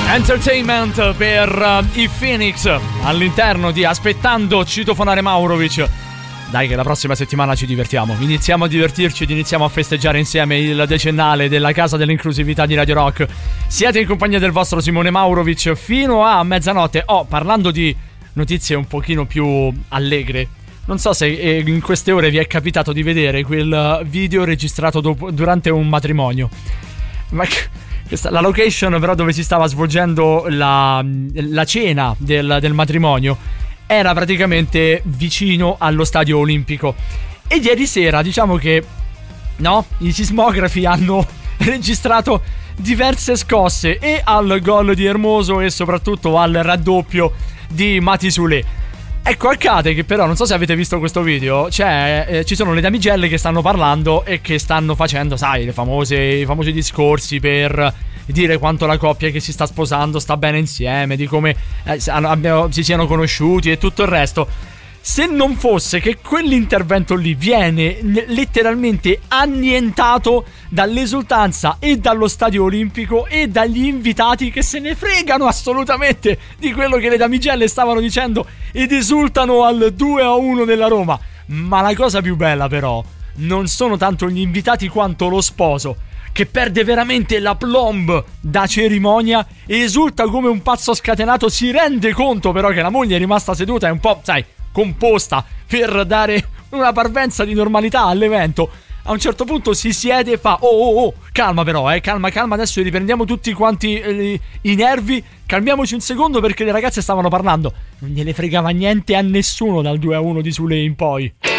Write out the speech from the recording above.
Entertainment per i Phoenix all'interno di Aspettando Citofonare Maurovic. Dai che la prossima settimana ci divertiamo. Iniziamo a divertirci ed iniziamo a festeggiare insieme il decennale della Casa dell'Inclusività di Radio Rock. Siete in compagnia del vostro Simone Maurovic fino a mezzanotte. Parlando di notizie un pochino più allegre, non so se in queste ore vi è capitato di vedere quel video registrato durante un matrimonio. Ma la location però dove si stava svolgendo la cena del matrimonio era praticamente vicino allo stadio olimpico. E ieri sera diciamo che i sismografi hanno registrato diverse scosse e al gol di Hermoso e soprattutto al raddoppio di Mati Soulé. Ecco, accade che però, non so se avete visto questo video, ci sono le damigelle che stanno parlando e che stanno facendo, sai, i famosi discorsi per dire quanto la coppia che si sta sposando sta bene insieme, di come si siano conosciuti e tutto il resto. Se non fosse che quell'intervento lì viene letteralmente annientato dall'esultanza e dallo stadio olimpico e dagli invitati che se ne fregano assolutamente di quello che le damigelle stavano dicendo ed esultano al 2-1 della Roma. Ma la cosa più bella però non sono tanto gli invitati quanto lo sposo, che perde veramente la plomb da cerimonia e esulta come un pazzo scatenato. Si rende conto però che la moglie è rimasta seduta e un po', sai, composta per dare una parvenza di normalità all'evento. A un certo punto si siede e fa calma però, calma, adesso riprendiamo tutti quanti i nervi, calmiamoci un secondo perché le ragazze stavano parlando. Non gliene fregava niente a nessuno dal 2-1 di Soulé in poi.